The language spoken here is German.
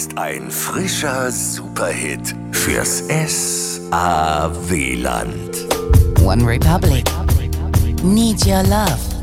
ist ein frischer Superhit fürs S-A-W-Land. One Republic. Need your love.